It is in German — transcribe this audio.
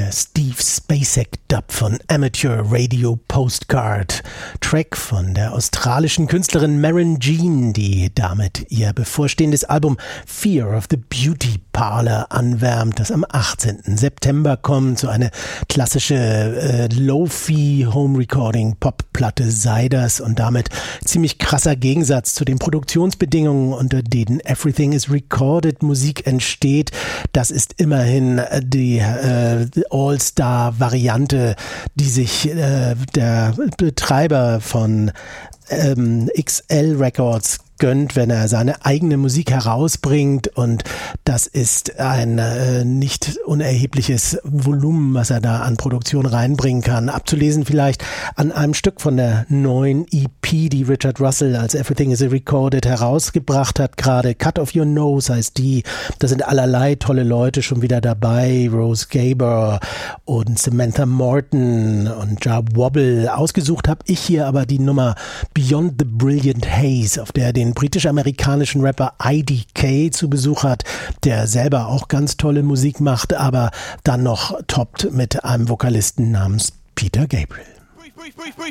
der Steve Spacek-Dub von Amateur Radio Postcard. Track von der australischen Künstlerin Maren Jean, die damit ihr bevorstehendes Album Fear of the Beauty Parlor anwärmt, das am 18. September kommt. So eine klassische Lo-Fi-Home-Recording-Pop-Platte sei das und damit ziemlich krasser Gegensatz zu den Produktionsbedingungen, unter denen Everything is Recorded Musik entsteht. Das ist immerhin die All-Star-Variante, die sich der Betreiber von XL Records gönnt, wenn er seine eigene Musik herausbringt, und das ist ein nicht unerhebliches Volumen, was er da an Produktion reinbringen kann. Abzulesen vielleicht an einem Stück von der neuen EP, die Richard Russell als Everything is Recorded herausgebracht hat, gerade Cut Off Your Nose heißt die. Da sind allerlei tolle Leute schon wieder dabei, Rose Gaber und Samantha Morton und Ja Wobble. Ausgesucht habe ich hier aber die Nummer Beyond the Brilliant Haze, auf der den britisch-amerikanischen Rapper IDK zu Besuch hat, der selber auch ganz tolle Musik macht, aber dann noch toppt mit einem Vokalisten namens Peter Gabriel.